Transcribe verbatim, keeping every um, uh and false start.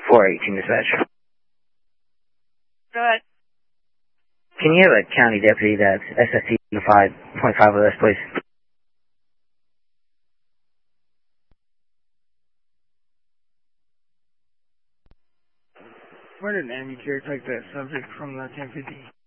four eighteen dispatch. Go ahead. Can you have a county deputy that's S S T five twenty-five with us, please? Where did Amy Care take that subject from the ten fifty?